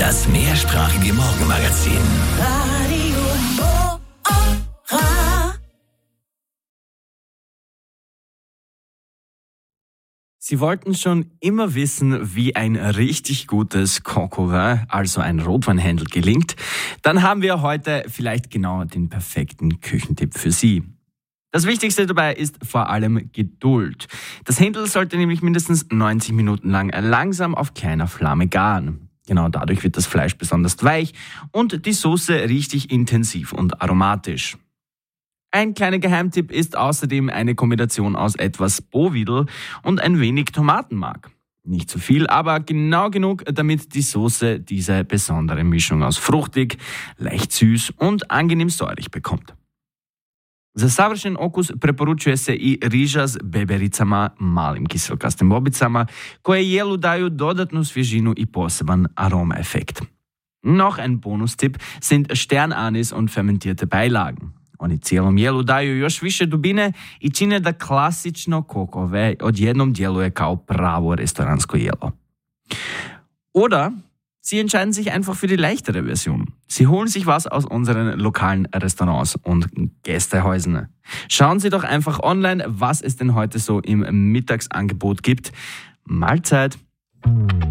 Das mehrsprachige Morgenmagazin. Sie wollten schon immer wissen, wie ein richtig gutes Coq au vin, also ein Rotweinhändel, gelingt? Dann haben wir heute vielleicht genau den perfekten Küchentipp für Sie. Das Wichtigste dabei ist vor allem Geduld. Das Händel sollte nämlich mindestens 90 Minuten lang langsam auf kleiner Flamme garen. Genau dadurch wird das Fleisch besonders weich und die Soße richtig intensiv und aromatisch. Ein kleiner Geheimtipp ist außerdem eine Kombination aus etwas Bovidel und ein wenig Tomatenmark. Nicht zu viel, aber genau genug, damit die Soße diese besondere Mischung aus fruchtig, leicht süß und angenehm säurig bekommt. За съвършен окус препоръчuje се и рижа с беберицama, malim kiselkastim bobicama, koje jelu daju dodatnu svježinu i poseban Aromaeffekt. Noch ein Bonustipp sind Sternanis und fermentierte Beilagen. Oni cijelom jelu daju još više dubine i čine da klasično Coq au vin odjednom djeluje kao pravo restoransko jelo. Oder Sie entscheiden sich einfach für die leichtere Version. Sie holen sich was aus unseren lokalen Restaurants und Gästehäusern. Schauen Sie doch einfach online, was es denn heute so im Mittagsangebot gibt. Mahlzeit!